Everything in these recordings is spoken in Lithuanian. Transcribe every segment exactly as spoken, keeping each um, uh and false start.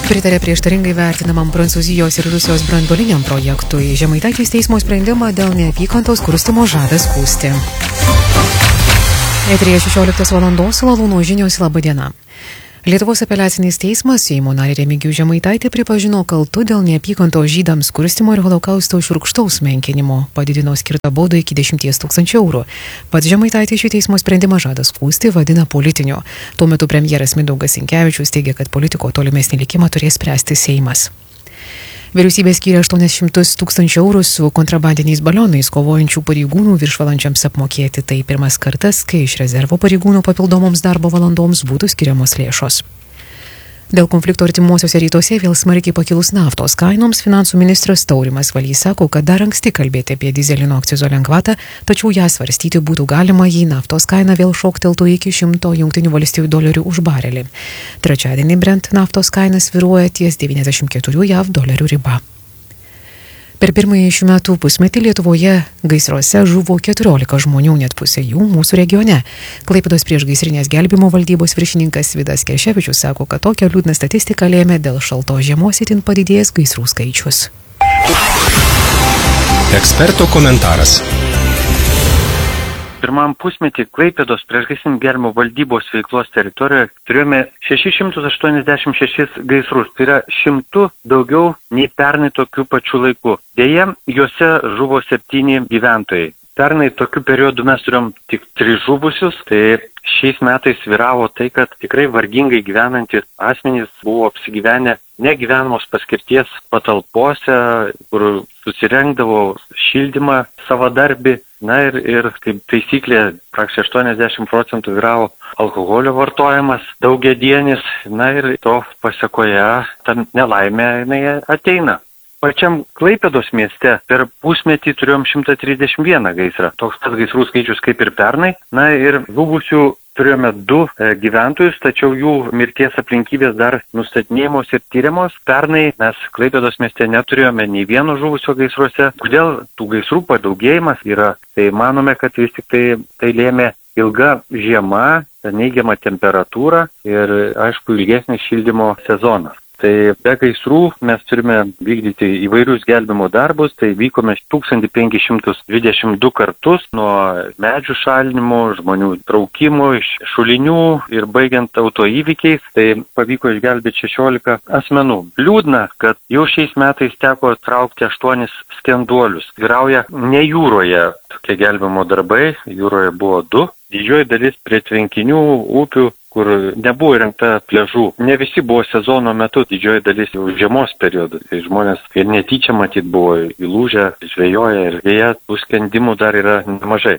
pritarė prieštaringai vertinamam Prancūzijos ir Rusijos branduoliniam projektui. Žemaitaitis teismo sprendimą dėl neapykantos kurstymo žada skųsti. Eteryje šešioliktos valandos Lalūno žinios, laba diena. Lietuvos apeliacinis teismas Seimo narį Remigijų Žemaitaitį pripažino kaltu dėl neapykantos žydams kurstymo ir holokausto šiurkštaus menkinimo, padidino skirtą baudą iki dešimties tūkstančių eurų. Pats Žemaitaitis šį teismo sprendimą žada skųsti, vadina politiniu. Tuo metu premjeras Mindaugas Sinkevičius teigia, kad politiko tolimesnį likimą turės spręsti Seimas. Vyriausybė skyrė aštuonis šimtus tūkstančių eurų su kontrabandiniais balionais kovojančių pareigūnų viršvalandžiams apmokėti. Tai pirmas kartas, kai iš rezervo pareigūnų papildomoms darbo valandoms būtų skiriamos lėšos. Dėl konflikto artimuosiuose rytuose vėl smarkiai pakilus naftos kainoms, finansų ministras Taurimas Valys sako, kad dar anksti kalbėti apie dyzelino akcizo lengvatą, tačiau ją svarstyti būtų galima, jei naftos kaina vėl šokteltų iki šimto jungtinių valstijų dolerių už barelį. Trečiadienį Brent naftos kaina svyruoja ties devyniasdešimt keturių jav dolerių riba. Per pirmąjį šių metų pusmetį Lietuvoje gaisruose žuvo keturiolika žmonių, net pusė jų mūsų regione. Klaipėdos priešgaisrinės gelbėjimo valdybos viršininkas Vidas Kerševičius sako, kad tokią liūdną statistiką lėmė dėl šaltos žiemos itin padidėjęs gaisrų skaičius. Eksperto komentaras. Pirmam pusmetį Klaipėdos priešgaisrinės gelbėjimo valdybos veiklos teritorijoje turėjome šešis šimtus aštuoniasdešimt šešis gaisrus. Tai yra šimtu daugiau nei pernai tokiu pačiu laiku. Deja, juose žuvo septyni gyventojai. Pernai tokiu periodu mes turėjom tik tris žuvusius, tai šiais metais vyravo tai, kad tikrai vargingai gyvenantys asmenys buvo apsigyvenę negyvenamos paskirties patalpose, kur susirengdavo šildymą savadarbį. Na ir, ir kaip taisyklė, praktiškai aštuoniasdešimt procentų vyravo alkoholio vartojimas, daugiadienis, na ir to pasekoje ta nelaimė jinai ateina. Pačiam Klaipėdos mieste per pusmetį turėjom šimtą trisdešimt vieną gaisrą, toks pats gaisrų skaičius kaip ir pernai, na ir žuvusių turėjome du e, gyventojus, tačiau jų mirties aplinkybės dar nustatinėjamos ir tyriamos. Pernai mes Klaipėdos mieste neturėjome nei vieno žuvusio gaisruose. Kodėl tų gaisrų padaugėjimas yra? Tai manome, kad vis tik tai, tai lėmė ilga žiema, neigiama temperatūra ir, aišku, ilgesnis šildymo sezonas. Tai be gaisrų mes turime vykdyti įvairius gelbėjimo darbus, tai vykome tūkstantį penkis šimtus dvidešimt du kartus nuo medžių šalinimo, žmonių traukimų, iš šulinių ir baigiant autoįvykiais, tai pavyko išgelbėti šešiolika asmenų. Liūdna, kad jau šiais metais teko traukti aštuonis skenduolius. Vyrauja ne jūroje tokie gelbėjimo darbai, jūroje buvo du. Didžioji dalis prie tvenkinių, upių, kur nebuvo įrengta pliažų. Ne visi buvo sezono metu, didžioji dalis jau žiemos periodu. Tai žmonės ir netyčia matyt buvo įlūžę, žvejoja ir vėja, tų skendimų dar yra nemažai.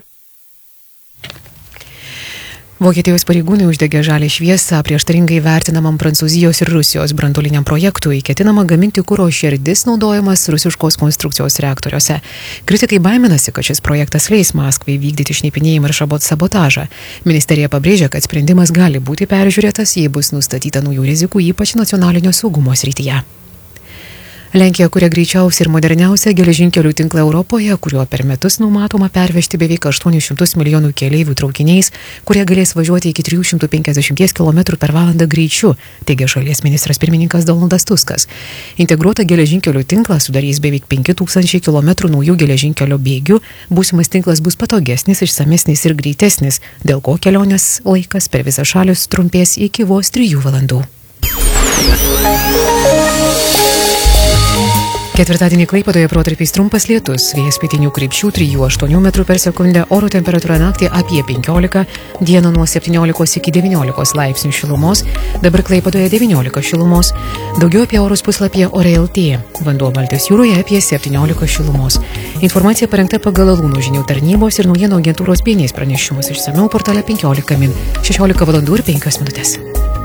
Vokietijos pareigūnai uždegė žalią šviesą prieštaringai vertinamam Prancūzijos ir Rusijos branduoliniam projektui. Ketinama gaminti kuro šerdis naudojamas rusiškos konstrukcijos reaktoriuose. Kritikai baiminasi, kad šis projektas leis Maskvai vykdyti šnipinėjimą ir sabotažą. Ministerija pabrėžia, kad sprendimas gali būti peržiūrėtas, jei bus nustatyta naujų rizikų, ypač nacionalinio saugumo srityje. Lenkija kuria greičiausią ir moderniausią geležinkelių tinklą Europoje, kuriuo per metus numatoma pervežti beveik aštuonis šimtus milijonų keleivių traukiniais, kurie galės važiuoti iki trijų šimtų penkiasdešimties kilometrų per valandą greičiu, teigia šalies ministras pirmininkas Donaldas Tuskas. Integruotą geležinkelių tinklą sudarys beveik penki tūkstančiai kilometrų naujų geležinkelio bėgių, būsimas tinklas bus patogesnis, išsamesnis ir greitesnis, dėl ko kelionės laikas per visą šalį sutrumpės iki vos trijų valandų. Ketvirtadienį Klaipėdoje protarpiais trumpas lietus, vėjas pietinių krypčių trijų aštuonių metrų per sekundę, oro temperatūra naktį apie penkiolika, dieną nuo septyniolikos iki devyniolikos laipsnių šilumos, dabar Klaipėdoje devyniolika šilumos, daugiau apie orus puslapyje Ore L T, vanduo Baltijos jūroje apie septyniolika šilumos. Informacija parengta pagal Lalūno žinių tarnybos ir naujienų agentūros B N S pranešimus, išsamiau portale penkiolika min, šešiolika valandų ir penkios minutės.